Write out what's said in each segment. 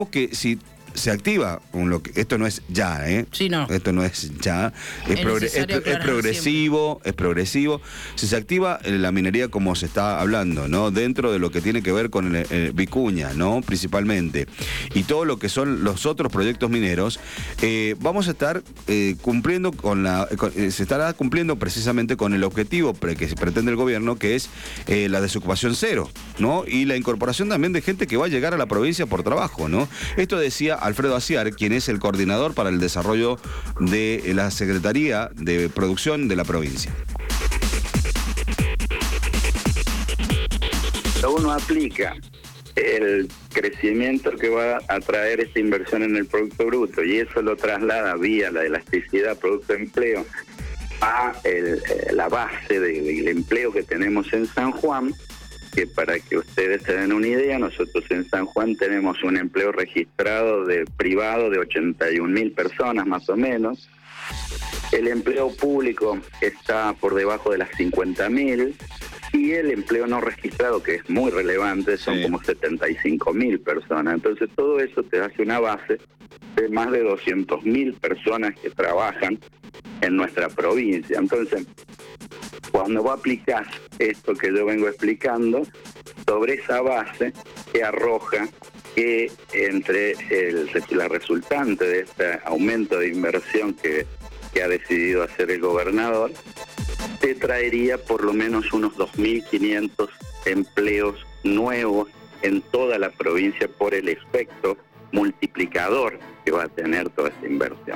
que si se activa esto no es ya, Sí, no. Esto no es ya, es progresivo. Si se activa la minería como se está hablando, ¿no? Dentro de lo que tiene que ver con Vicuña, ¿no? Principalmente. Y todo lo que son los otros proyectos mineros, vamos a estar cumpliendo se estará cumpliendo precisamente con el objetivo que se pretende el gobierno, que es la desocupación cero, ¿no? Y la incorporación también de gente que va a llegar a la provincia por trabajo, ¿no? Esto decía Alfredo Aciar, quien es el coordinador para el desarrollo de la Secretaría de Producción de la provincia. Uno aplica el crecimiento que va a traer esta inversión en el Producto Bruto y eso lo traslada vía la elasticidad Producto de Empleo a la base del empleo que tenemos en San Juan, que para que ustedes se den una idea, nosotros en San Juan tenemos un empleo registrado privado de 81.000 personas más o menos. El empleo público está por debajo de las 50.000 y el empleo no registrado, que es muy relevante, son como 75.000 personas. Entonces todo eso te hace una base de más de 200.000 personas que trabajan en nuestra provincia. Entonces, cuando vos aplicás esto que yo vengo explicando, sobre esa base te arroja que entre la resultante de este aumento de inversión que ha decidido hacer el gobernador, te traería por lo menos unos 2.500 empleos nuevos en toda la provincia por el efecto multiplicador que va a tener toda esta inversión.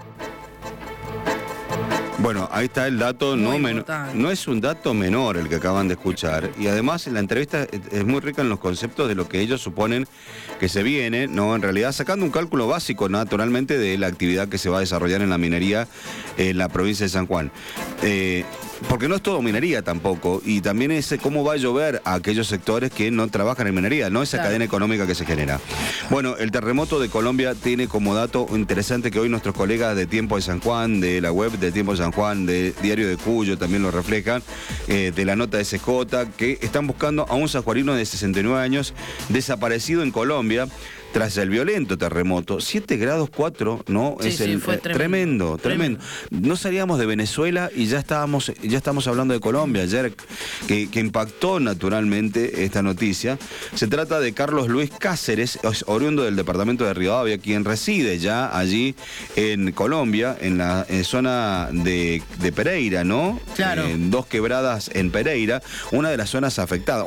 Bueno, ahí está el dato, no es un dato menor el que acaban de escuchar. Y además la entrevista es muy rica en los conceptos de lo que ellos suponen que se viene, ¿no? En realidad sacando un cálculo básico, naturalmente, de la actividad que se va a desarrollar en la minería en la provincia de San Juan. Porque no es todo minería tampoco, y también es cómo va a llover a aquellos sectores que no trabajan en minería, no esa cadena económica que se genera. Bueno, el terremoto de Colombia tiene como dato interesante que hoy nuestros colegas de Tiempo de San Juan, de la web de Tiempo de San Juan, de Diario de Cuyo también lo reflejan, de la nota de SJ, que están buscando a un sanjuanino de 69 años desaparecido en Colombia tras el violento terremoto. 7 grados 4, ¿no? Fue tremendo. No salíamos de Venezuela y ya estamos hablando de Colombia. Ayer que impactó naturalmente esta noticia. Se trata de Carlos Luis Cáceres, oriundo del departamento de Rivadavia, quien reside ya allí en Colombia, en la zona de Pereira, ¿no? Claro. Dos Quebradas en Pereira, una de las zonas afectadas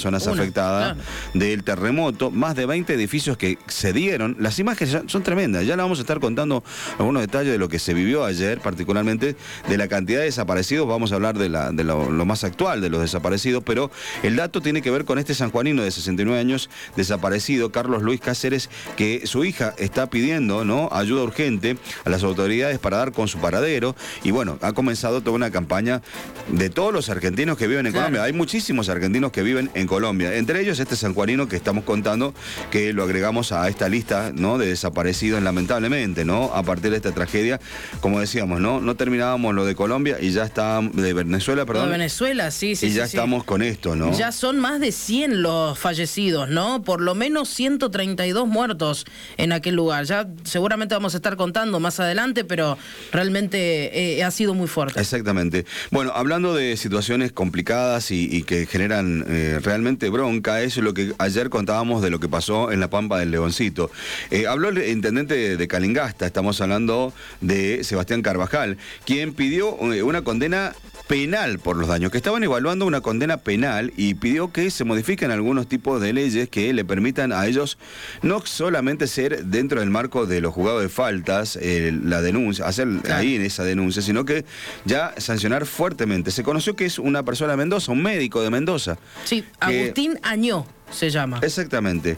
del terremoto. Más de 20 edificios que se dieron. Las imágenes son tremendas. Ya le vamos a estar contando algunos detalles de lo que se vivió ayer, particularmente de la cantidad de desaparecidos. Vamos a hablar de lo más actual de los desaparecidos, pero el dato tiene que ver con este sanjuanino de 69 años desaparecido, Carlos Luis Cáceres, que su hija está pidiendo, ¿no?, ayuda urgente a las autoridades para dar con su paradero. Y bueno, ha comenzado toda una campaña de todos los argentinos que viven en Colombia. Hay muchísimos argentinos que viven en Colombia, entre ellos este sanjuanino que estamos contando, que lo agregamos a esta lista, ¿no?, de desaparecidos, lamentablemente, ¿no?, a partir de esta tragedia. Como decíamos, no terminábamos lo de Colombia y ya está, de Venezuela, perdón. De Venezuela, sí. Y ya estamos con esto, ¿no? Ya son más de 100 los fallecidos, ¿no? Por lo menos 132 muertos en aquel lugar. Ya seguramente vamos a estar contando más adelante, pero realmente ha sido muy fuerte. Exactamente. Bueno, hablando de situaciones complicadas y que generan realmente bronca, eso es lo que ayer contábamos de lo que pasó en la Pampa del Leoncito. Habló el intendente de Calingasta, estamos hablando de Sebastián Carvajal, quien pidió una condena penal por los daños, que estaban evaluando una condena penal y pidió que se modifiquen algunos tipos de leyes que le permitan a ellos no solamente ser dentro del marco de los juzgados de faltas, la denuncia, hacer ahí en esa denuncia, sino que ya sancionar fuertemente. Se conoció que es una persona de Mendoza, un médico de Mendoza. Sí, Agustín Añó se llama. Exactamente.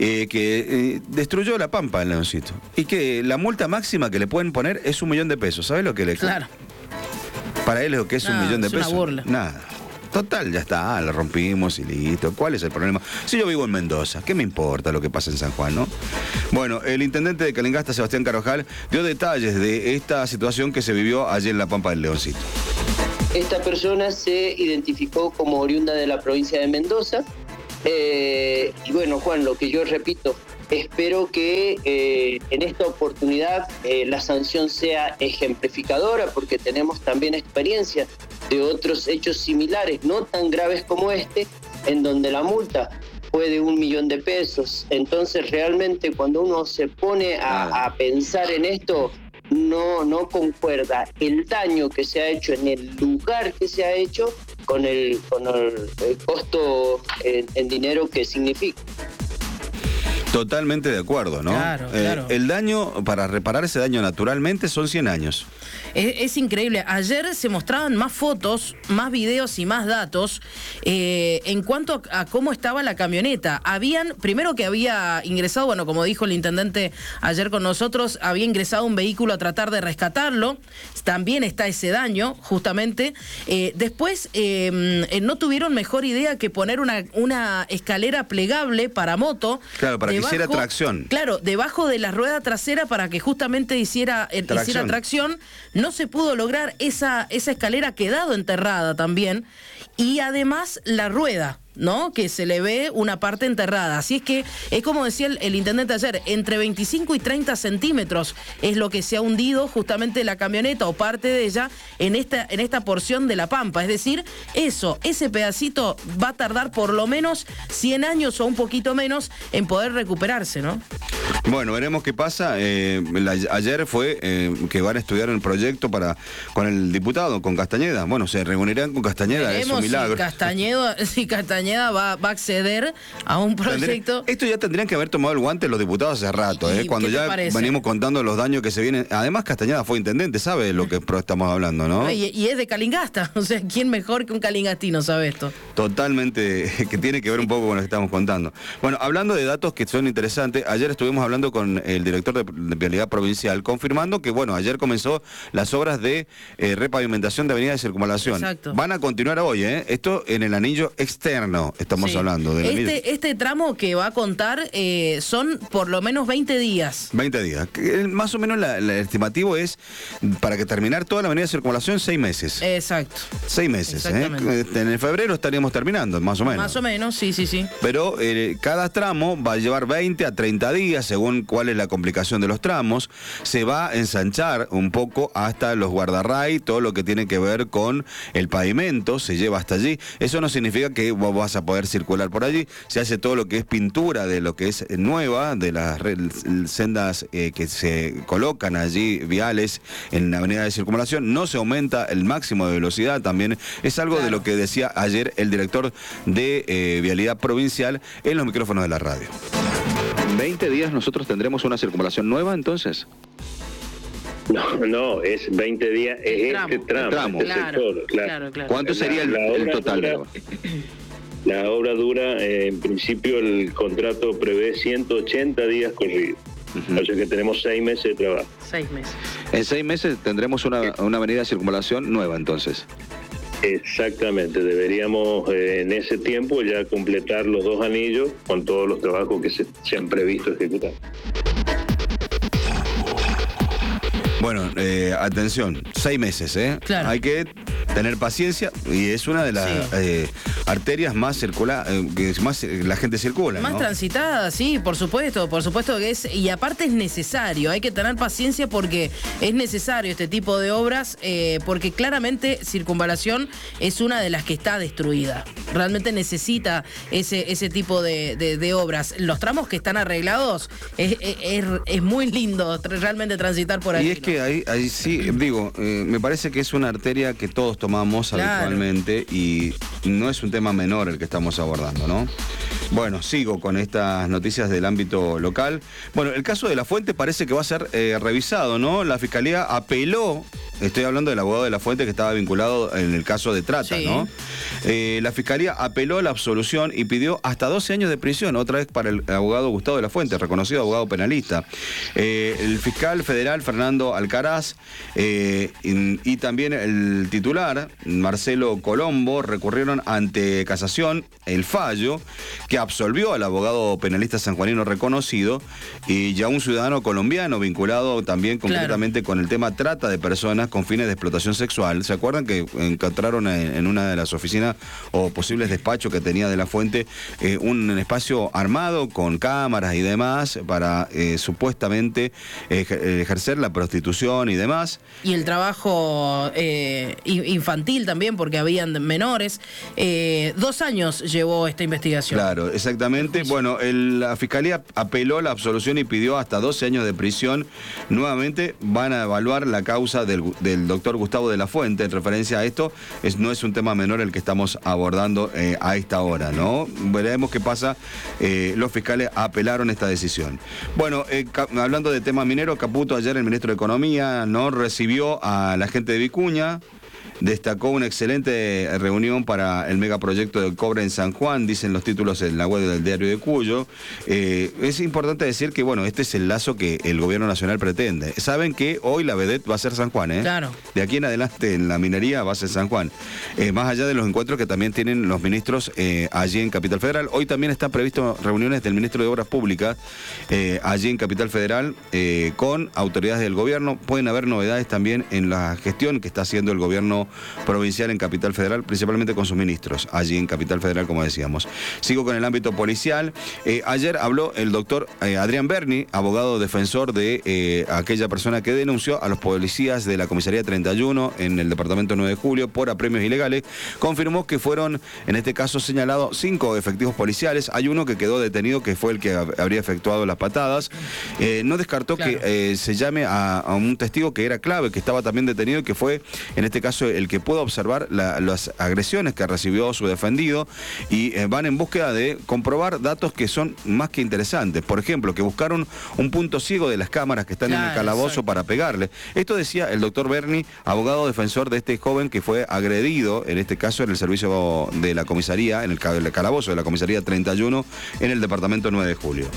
Que destruyó la Pampa del Leoncito. Y que la multa máxima que le pueden poner es $1 millón. ¿Sabes lo que le... Claro. Para él es lo que es $1 millón. Es una burla. Nada. Total, ya está, la rompimos y listo. ¿Cuál es el problema? Si yo vivo en Mendoza, ¿qué me importa lo que pasa en San Juan, no? Bueno, el intendente de Calingasta, Sebastián Carvajal, dio detalles de esta situación que se vivió ayer en la Pampa del Leoncito. Esta persona se identificó como oriunda de la provincia de Mendoza. Y bueno, Juan, lo que yo repito espero que en esta oportunidad la sanción sea ejemplificadora, porque tenemos también experiencia de otros hechos similares, no tan graves como este, en donde la multa fue de 1 millón de pesos. Entonces realmente cuando uno se pone a pensar en esto, no concuerda el daño que se ha hecho en el lugar que se ha hecho con el costo en dinero que significa. Totalmente de acuerdo, ¿no? Claro, claro. El daño, para reparar ese daño naturalmente, son 100 años. Es increíble. Ayer se mostraban más fotos, más videos y más datos en cuanto a cómo estaba la camioneta. Primero que había ingresado, bueno, como dijo el intendente ayer con nosotros, había ingresado un vehículo a tratar de rescatarlo. También está ese daño, justamente. Después, no tuvieron mejor idea que poner una escalera plegable para moto. Claro, para que hiciera tracción. Claro, debajo de la rueda trasera para que justamente hiciera tracción. No se pudo lograr, esa escalera ha quedado enterrada también, y además la rueda, ¿no? Que se le ve una parte enterrada. Así es que es como decía el intendente ayer, entre 25 y 30 centímetros es lo que se ha hundido justamente la camioneta o parte de ella en esta porción de La Pampa. Es decir, ese pedacito va a tardar por lo menos 100 años o un poquito menos en poder recuperarse, ¿no? Bueno, veremos qué pasa. Ayer fue que van a estudiar el proyecto con el diputado, con Castañeda. Bueno, se reunirán con Castañeda, es un milagro. Si Castañeda va a acceder a un proyecto. Esto ya tendrían que haber tomado el guante los diputados hace rato, cuando ya venimos contando los daños que se vienen. Además, Castañeda fue intendente, sabe de lo que estamos hablando, ¿no? Y es de Calingasta, o sea, ¿quién mejor que un calingastino sabe esto? Totalmente, que tiene que ver un poco con lo que estamos contando. Bueno, hablando de datos que son interesantes, ayer estuvimos hablando con el director de Vialidad Provincial, confirmando que, bueno, ayer comenzó las obras de repavimentación de avenida de circunvalación. Exacto. Van a continuar hoy, esto en el anillo externo, estamos hablando. Este tramo que va a contar son por lo menos 20 días. 20 días. Más o menos el estimativo es, para que terminar toda la avenida de circunvalación, 6 meses. Exacto. 6 meses. En el febrero estaríamos terminando, más o menos. Más o menos, sí. Pero cada tramo va a llevar 20 a 30 días, según cuál es la complicación de los tramos. Se va a ensanchar un poco hasta los guardarray, todo lo que tiene que ver con el pavimento, se lleva hasta allí. Eso no significa que vos vas a poder circular por allí. Se hace todo lo que es pintura de lo que es nueva, de las sendas que se colocan allí, viales, en la avenida de circunvalación. No se aumenta el máximo de velocidad, también es algo de lo que decía ayer el director de Vialidad Provincial en los micrófonos de la radio. ¿En 20 días nosotros tendremos una circunvalación nueva entonces? No, es 20 días, es este tramo. Claro, sector, claro. ¿Cuánto sería el total? La obra dura, en principio el contrato prevé 180 días corridos. O sea que tenemos 6 meses de trabajo. 6 meses. En 6 meses tendremos una avenida de circunvalación nueva entonces. Exactamente, deberíamos en ese tiempo ya completar los 2 anillos con todos los trabajos que se han previsto ejecutar. Bueno, atención, 6 meses, Claro. Hay que tener paciencia y es una de las arterias más más la gente circula, Más ¿no? transitada, sí, por supuesto que es, y aparte es necesario, hay que tener paciencia porque es necesario este tipo de obras, porque claramente Circunvalación es una de las que está destruida. Realmente necesita ese tipo de obras. Los tramos que están arreglados, es muy lindo realmente transitar por ahí. Y es que ahí sí, digo, me parece que es una arteria que todos tomamos habitualmente y no es un tema menor el que estamos abordando, ¿no? Bueno, sigo con estas noticias del ámbito local. Bueno, el caso de La Fuente parece que va a ser revisado, ¿no? La Fiscalía apeló, estoy hablando del abogado de La Fuente que estaba vinculado en el caso de trata, ¿no? La Fiscalía apeló la absolución y pidió hasta 12 años de prisión, otra vez para el abogado Gustavo de La Fuente, reconocido abogado penalista. El fiscal federal Fernando Alcaraz y también el titular Marcelo Colombo recurrieron ante casación el fallo que que absolvió al abogado penalista sanjuanino reconocido y a un ciudadano colombiano vinculado también concretamente con el tema trata de personas con fines de explotación sexual. ¿Se acuerdan que encontraron en una de las oficinas o posibles despachos que tenía de la Fuente un espacio armado con cámaras y demás para supuestamente ejercer la prostitución y demás? Y el trabajo infantil también, porque habían menores. 2 años llevó esta investigación. Claro, exactamente. Bueno, la Fiscalía apeló la absolución y pidió hasta 12 años de prisión. Nuevamente van a evaluar la causa del doctor Gustavo de la Fuente. En referencia a esto, no es un tema menor el que estamos abordando a esta hora, ¿no? Veremos qué pasa. Los fiscales apelaron esta decisión. Bueno, hablando de tema minero, Caputo, ayer el ministro de Economía no recibió a la gente de Vicuña. Destacó una excelente reunión para el megaproyecto del cobre en San Juan, dicen los títulos en la web del Diario de Cuyo. Es importante decir que, bueno, este es el lazo que el gobierno nacional pretende. Saben que hoy la vedette va a ser San Juan, ¿eh? Claro. De aquí en adelante en la minería va a ser San Juan. Más allá de los encuentros que también tienen los ministros allí en Capital Federal. Hoy también están previstos reuniones del ministro de Obras Públicas allí en Capital Federal con autoridades del gobierno. Pueden haber novedades también en la gestión que está haciendo el gobierno provincial en Capital Federal, principalmente con sus ministros, allí en Capital Federal, como decíamos. Sigo con el ámbito policial. Ayer habló el doctor Adrián Berni, abogado defensor de aquella persona que denunció a los policías de la comisaría 31 en el departamento 9 de julio por apremios ilegales. Confirmó que fueron, en este caso, señalados 5 efectivos policiales. Hay uno que quedó detenido, que fue el que habría efectuado las patadas. No descartó que se llame a un testigo que era clave, que estaba también detenido y que fue, en este caso, el que pudo observar las agresiones que recibió su defendido, y van en búsqueda de comprobar datos que son más que interesantes. Por ejemplo, que buscaron un punto ciego de las cámaras que están en el calabozo para pegarle. Esto decía el doctor Berni, abogado defensor de este joven que fue agredido, en este caso en el servicio de la comisaría, en el calabozo de la comisaría 31 en el departamento 9 de julio.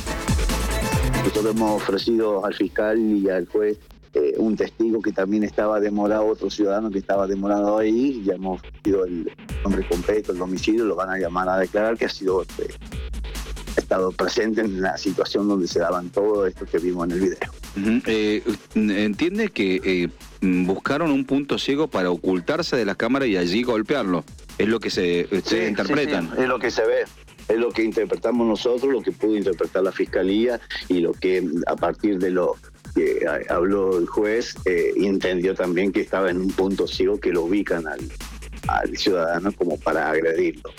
Nosotros hemos ofrecido al fiscal y al juez un testigo que también estaba demorado, otro ciudadano que estaba demorado ahí. Ya hemos pedido el nombre completo, el domicilio, lo van a llamar a declarar que ha estado presente en la situación donde se daban todo esto que vimos en el video. ¿Entiende que buscaron un punto ciego para ocultarse de la cámara y allí golpearlo? Es lo que se interpretan. Sí, es lo que se ve. Es lo que interpretamos nosotros, lo que pudo interpretar la fiscalía y lo que a partir de lo que habló el juez y entendió también que estaba en un punto ciego que lo ubican al ciudadano como para agredirlo.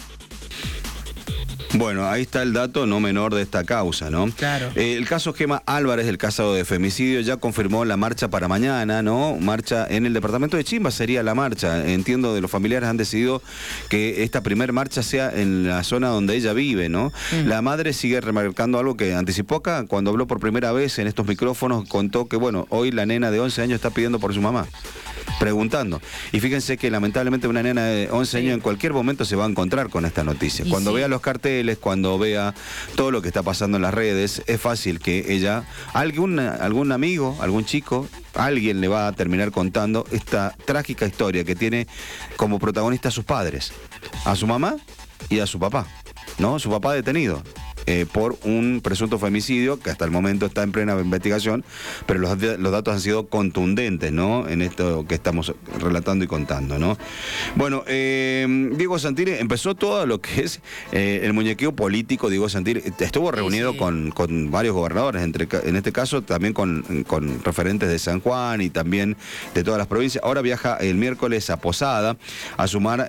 Bueno, ahí está el dato no menor de esta causa, ¿no? Claro. El caso Gema Álvarez, el caso de femicidio, ya confirmó la marcha para mañana, ¿no? Marcha en el departamento de Chimba sería la marcha. Entiendo de los familiares han decidido que esta primer marcha sea en la zona donde ella vive, ¿no? La madre sigue remarcando algo que anticipó acá, cuando habló por primera vez en estos micrófonos, contó que, bueno, hoy la nena de 11 años está pidiendo por su mamá. Preguntando. Y fíjense que lamentablemente una nena de 11 años en cualquier momento se va a encontrar con esta noticia. Cuando vea los carteles, cuando vea todo lo que está pasando en las redes, es fácil que ella, algún amigo, algún chico, alguien le va a terminar contando esta trágica historia que tiene como protagonista a sus padres, a su mamá y a su papá, ¿no? Su papá detenido por un presunto femicidio que hasta el momento está en plena investigación, pero los datos han sido contundentes, ¿no? En esto que estamos relatando y contando, ¿no? Bueno, Diego Santilli empezó todo lo que es el muñequeo político. Diego Santilli estuvo reunido con varios gobernadores, en este caso también con referentes de San Juan y también de todas las provincias. Ahora viaja el miércoles a Posada a sumar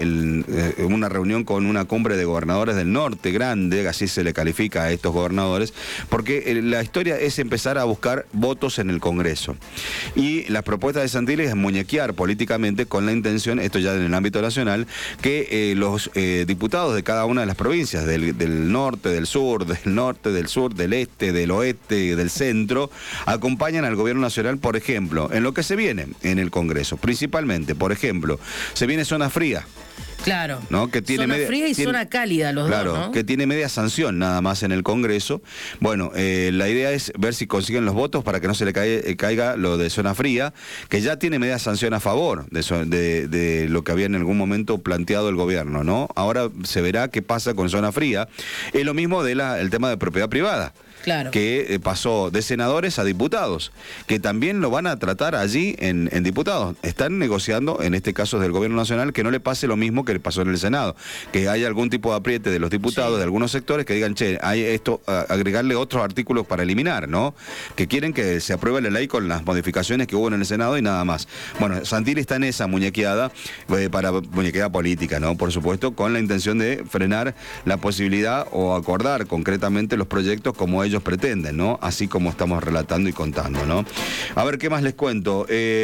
una reunión con una cumbre de gobernadores del norte grande, así se le califica a estos gobernadores, porque la historia es empezar a buscar votos en el Congreso. Y la propuesta de Santilli es muñequear políticamente con la intención, esto ya en el ámbito nacional, que los diputados de cada una de las provincias, del norte, del sur, del este, del oeste, del centro, acompañan al gobierno nacional, por ejemplo, en lo que se viene en el Congreso. Principalmente, por ejemplo, se viene zona fría. Claro. ¿no? Que tiene zona fría y zona cálida los claro, dos, ¿no? que tiene media sanción nada más en el Congreso. Bueno, la idea es ver si consiguen los votos para que no se le caiga lo de zona fría, que ya tiene media sanción a favor de lo que había en algún momento planteado el gobierno, ¿no? Ahora se verá qué pasa con zona fría. Es lo mismo el tema de propiedad privada. Claro. Que pasó de senadores a diputados, que también lo van a tratar allí en diputados. Están negociando, en este caso del gobierno nacional, que no le pase lo mismo que le pasó en el Senado, que haya algún tipo de apriete de los diputados, de algunos sectores, que digan, che, hay esto, agregarle otros artículos para eliminar, ¿no? Que quieren que se apruebe la ley con las modificaciones que hubo en el Senado y nada más. Bueno, Santilli está en esa muñequeada, para muñequeada política, ¿no? Por supuesto, con la intención de frenar la posibilidad o acordar concretamente los proyectos como ellos pretenden, ¿no? Así como estamos relatando y contando, ¿no? A ver, ¿qué más les cuento?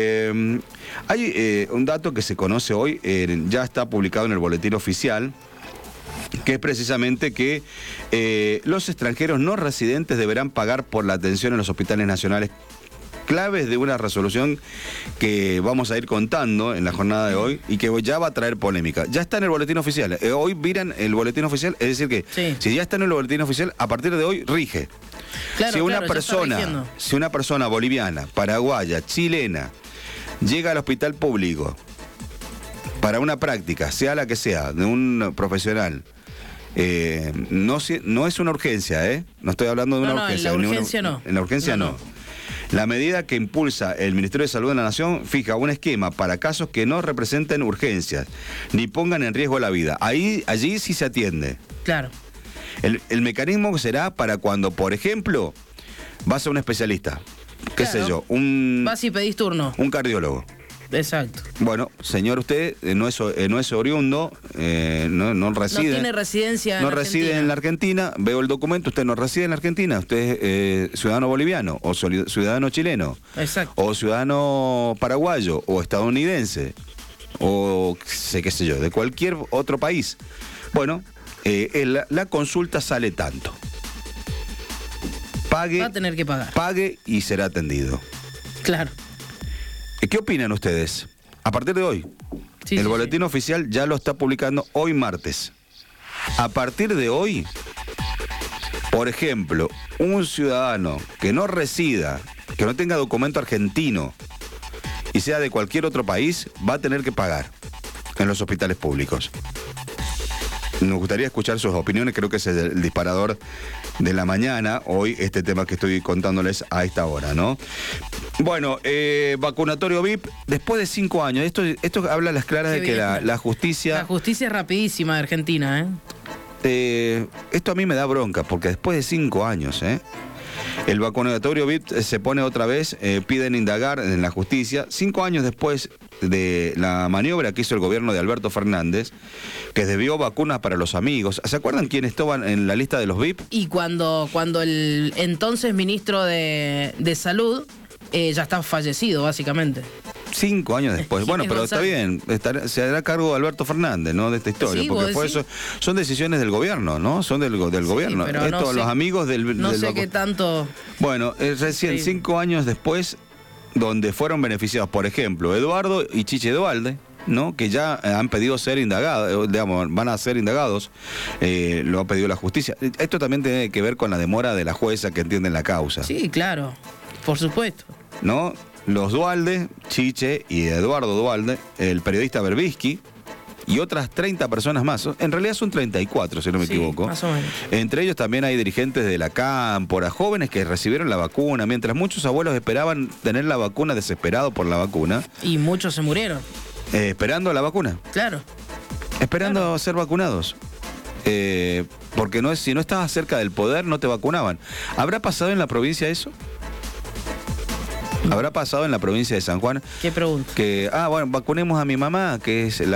Hay un dato que se conoce hoy, ya está publicado en el boletín oficial, que es precisamente que los extranjeros no residentes deberán pagar por la atención en los hospitales nacionales. Claves de una resolución que vamos a ir contando en la jornada de hoy y que ya va a traer polémica. Ya está en el boletín oficial. Hoy miran el boletín oficial, es decir que si ya está en el boletín oficial, a partir de hoy rige. Claro, Si una persona boliviana, paraguaya, chilena, llega al hospital público para una práctica, sea la que sea, de un profesional, no es una urgencia, ¿eh? No estoy hablando de una urgencia. En la urgencia no. En la urgencia no. La medida que impulsa el Ministerio de Salud de la Nación fija un esquema para casos que no representen urgencias ni pongan en riesgo la vida. Allí sí se atiende. Claro. El mecanismo será para cuando, por ejemplo, vas a un especialista, qué sé yo, vas y pedís turno. Un cardiólogo. Exacto. Bueno, señor, usted no es oriundo, no reside. No tiene residencia en Argentina. No reside en la Argentina, veo el documento, usted no reside en la Argentina, usted es ciudadano boliviano, o ciudadano chileno. Exacto. O ciudadano paraguayo, o estadounidense, o qué sé yo, de cualquier otro país. Bueno, la consulta sale tanto. Pague. Va a tener que pagar. Pague y será atendido. Claro. ¿Qué opinan ustedes? A partir de hoy, el boletín oficial ya lo está publicando hoy martes. A partir de hoy, por ejemplo, un ciudadano que no resida, que no tenga documento argentino y sea de cualquier otro país, va a tener que pagar en los hospitales públicos. Nos gustaría escuchar sus opiniones, creo que ese es el disparador de la mañana, hoy, este tema que estoy contándoles a esta hora, ¿no? Bueno, vacunatorio VIP, después de 5 años, esto habla a las claras de que la justicia... La justicia es rapidísima de Argentina, esto a mí me da bronca, porque después de 5 años, el vacunatorio VIP se pone otra vez, piden indagar en la justicia, 5 años después de la maniobra que hizo el gobierno de Alberto Fernández, que desvió vacunas para los amigos. ¿Se acuerdan quiénes estaban en la lista de los VIP? Y cuando el entonces ministro de Salud ya está fallecido, básicamente. 5 años después. Bueno, pero está bien, se hará cargo de Alberto Fernández, ¿no? De esta historia, sí, porque son decisiones del gobierno, ¿no? Son del gobierno. Pero esto, los amigos del... No sé qué tanto... Bueno, recién 5 años después, donde fueron beneficiados, por ejemplo, Eduardo y Chiche Dualde, ¿no? Que ya han pedido ser indagados, digamos, van a ser indagados, lo ha pedido la justicia. Esto también tiene que ver con la demora de la jueza que entiende la causa. Sí, claro, por supuesto. ¿No? Los Dualde, Chiche y Eduardo Dualde, el periodista Berbisky y otras 30 personas más. En realidad son 34, si no me equivoco. Más o menos. Entre ellos también hay dirigentes de la Cámpora, jóvenes que recibieron la vacuna, mientras muchos abuelos esperaban tener la vacuna, desesperados por la vacuna. Y muchos se murieron. Esperando la vacuna. Claro. Esperando ser vacunados. Porque si no estabas cerca del poder, no te vacunaban. ¿Habrá pasado en la provincia eso? ¿Habrá pasado en la provincia de San Juan? ¿Qué pregunta? Que, bueno, vacunemos a mi mamá, que es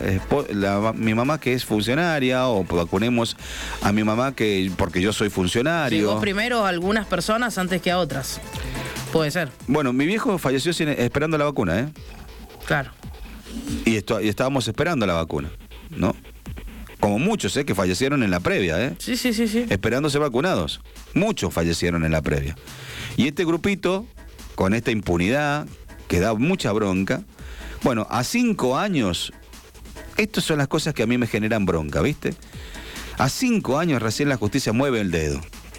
mi mamá que es funcionaria, o vacunemos a mi mamá porque yo soy funcionario. Llegó primero a algunas personas antes que a otras. Puede ser. Bueno, mi viejo falleció esperando la vacuna, Claro. Y estábamos esperando la vacuna, ¿no? Como muchos, que fallecieron en la previa, Sí. Esperando ser vacunados. Muchos fallecieron en la previa. Y este grupito, con esta impunidad, que da mucha bronca, bueno, a 5 años Estas son las cosas que a mí me generan bronca, ¿viste? A 5 años recién la justicia mueve el dedo.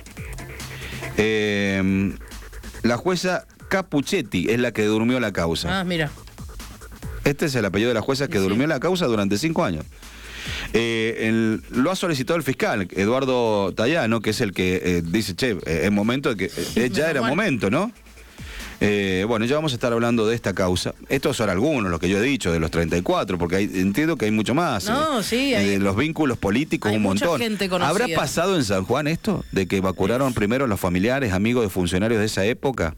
La jueza Capuchetti es la que durmió la causa. Ah, mira. Este es el apellido de la jueza que durmió la causa durante 5 años. Lo ha solicitado el fiscal, Eduardo Tallano, que es el que dice, che, es momento de que... ya era momento, ¿no? Bueno, ya vamos a estar hablando de esta causa. Estos son algunos, los que yo he dicho, de los 34, porque entiendo que hay mucho más. No, sí. Hay, los vínculos políticos, un montón. Gente conocida. ¿Habrá pasado en San Juan esto? De que vacunaron primero los familiares, amigos de funcionarios de esa época.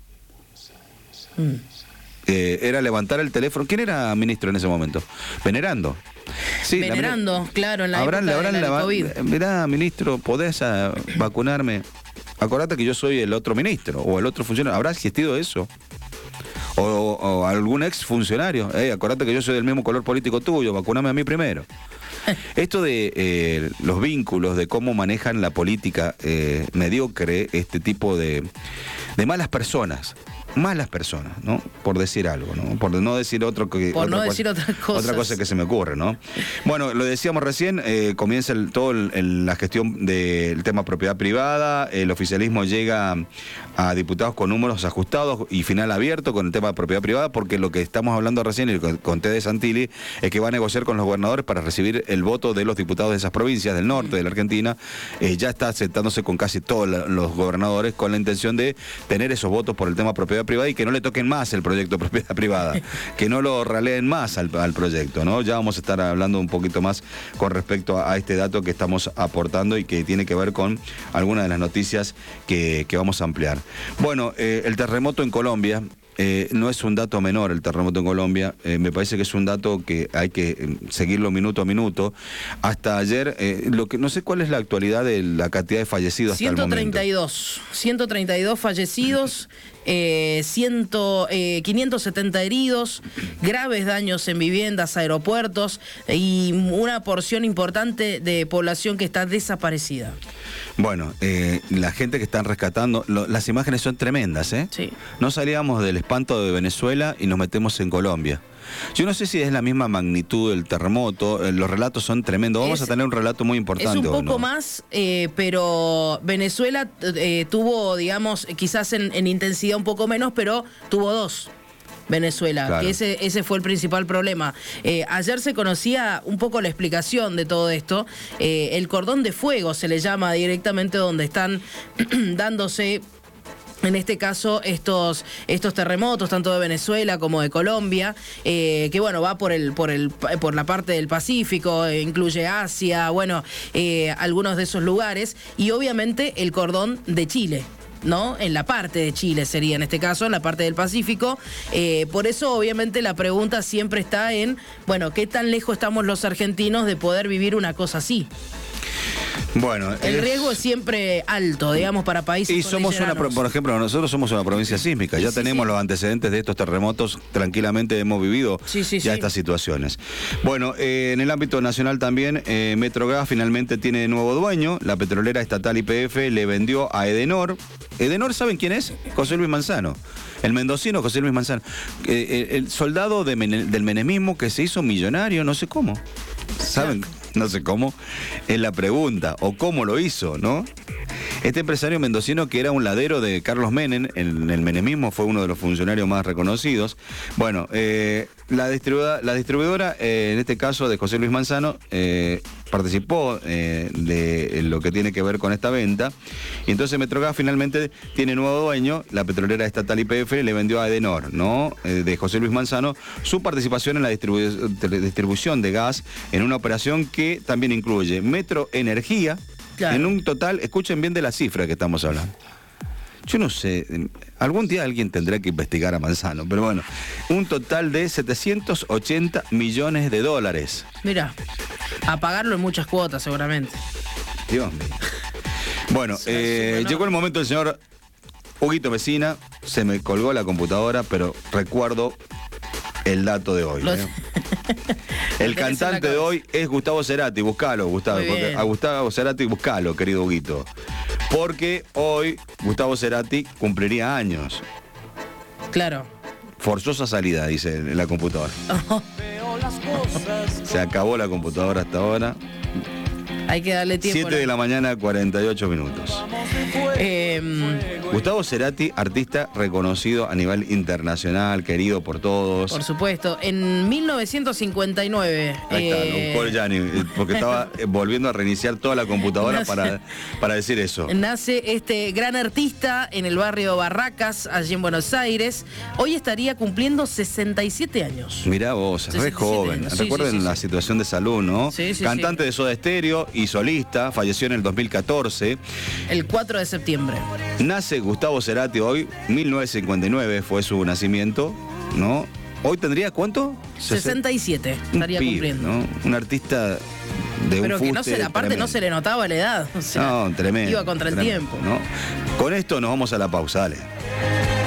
Era levantar el teléfono. ¿Quién era ministro en ese momento? Venerando. Sí, Venerando, claro, en la época del COVID. Mirá, ministro, ¿podés vacunarme? Acordate que yo soy el otro ministro o el otro funcionario. ¿Habrá existido eso? O algún ex funcionario. Acordate que yo soy del mismo color político tuyo, vacuname a mí primero. Esto de los vínculos, de cómo manejan la política mediocre, este tipo de malas personas, ¿no? Por decir algo, ¿no? Por no decir otra cosa que se me ocurre, ¿no? Bueno, lo decíamos recién, comienza la gestión del tema propiedad privada, el oficialismo llega a diputados con números ajustados y final abierto con el tema de propiedad privada, porque lo que estamos hablando recién, y conté de Santilli, es que va a negociar con los gobernadores para recibir el voto de los diputados de esas provincias del norte de la Argentina. Ya está aceptándose con casi todos los gobernadores con la intención de tener esos votos por el tema propiedad privada y que no le toquen más el proyecto de propiedad privada, que no lo raleen más al proyecto, ¿no? Ya vamos a estar hablando un poquito más con respecto a este dato que estamos aportando y que tiene que ver con algunas de las noticias que vamos a ampliar. Bueno, el terremoto en Colombia. No es un dato menor el terremoto en Colombia, me parece que es un dato que hay que seguirlo minuto a minuto. Hasta ayer, no sé cuál es la actualidad de la cantidad de fallecidos hasta el momento. 132 fallecidos, 570 heridos, graves daños en viviendas, aeropuertos y una porción importante de población que está desaparecida. Bueno, la gente que están rescatando, las imágenes son tremendas, ¿eh? Sí. No salíamos del espanto de Venezuela y nos metemos en Colombia. Yo no sé si es la misma magnitud del terremoto, los relatos son tremendos. Vamos a tener un relato muy importante. Es un poco más, pero Venezuela tuvo, digamos, quizás en intensidad un poco menos, pero tuvo 2. Venezuela, claro. Que ese fue el principal problema. Ayer se conocía un poco la explicación de todo esto. El cordón de fuego se le llama directamente donde están dándose, en este caso, estos terremotos, tanto de Venezuela como de Colombia, que bueno, va por la parte del Pacífico, incluye Asia, bueno, algunos de esos lugares, y obviamente el cordón de Chile, ¿no? En la parte de Chile sería, en este caso, en la parte del Pacífico. Por eso, obviamente, la pregunta siempre está en, bueno, ¿qué tan lejos estamos los argentinos de poder vivir una cosa así? Bueno, el riesgo es siempre alto, digamos, para países. Y somos por ejemplo, nosotros somos una provincia sísmica, ya tenemos los antecedentes de estos terremotos, tranquilamente hemos vivido estas situaciones. Bueno, en el ámbito nacional también, Metrogas finalmente tiene nuevo dueño, la petrolera estatal YPF le vendió a Edenor. Edenor, ¿saben quién es? José Luis Manzano. El mendocino José Luis Manzano. El soldado del menemismo que se hizo millonario, no sé cómo. ¿Saben? No sé cómo, es la pregunta, o cómo lo hizo, ¿no? Este empresario mendocino, que era un ladero de Carlos Menem, en el menemismo fue uno de los funcionarios más reconocidos. Bueno, la distribuidora, en este caso de José Luis Manzano, participó de lo que tiene que ver con esta venta, y entonces Metrogas finalmente tiene nuevo dueño. La petrolera estatal YPF le vendió a Edenor, ¿no? De José Luis Manzano, su participación en la distribución de gas en una operación que también incluye Metro Energía, claro. En un total, escuchen bien de la cifra que estamos hablando. Yo no sé, algún día alguien tendrá que investigar a Manzano, pero bueno, un total de $780 millones. Mira, a pagarlo en muchas cuotas seguramente. Dios mío. Bueno, llegó el momento del señor Huguito Mesina, se me colgó la computadora, pero recuerdo el dato de hoy. El cantante de hoy es Gustavo Cerati, buscalo, Gustavo, porque a Gustavo Cerati buscalo, querido Huguito. Porque hoy Gustavo Cerati cumpliría años. Claro. Forzosa salida, dice en la computadora. Se acabó la computadora hasta ahora. Hay que darle tiempo. 7 de la mañana, 48 minutos. Gustavo Cerati, artista reconocido a nivel internacional, querido por todos. Por supuesto. En 1959. Ahí está, lo buscó el Gianni, porque estaba volviendo a reiniciar toda la computadora para decir eso. Nace este gran artista en el barrio Barracas, allí en Buenos Aires. Hoy estaría cumpliendo 67 años. Mirá vos, es re joven. Sí, Recuerden la situación de salud, ¿no? Sí, Cantante de Soda Stereo y solista, falleció en el 2014. El 4 de septiembre. Nace Gustavo Cerati hoy, 1959 fue su nacimiento, ¿no? Hoy tendría, ¿cuánto? 67 estaría cumpliendo. ¿No? Un artista de pero un que fuste aparte tremendo. no se le notaba la edad. O sea, no, tremendo. Iba contra el tiempo. ¿no? Con esto nos vamos a la pausa, dale.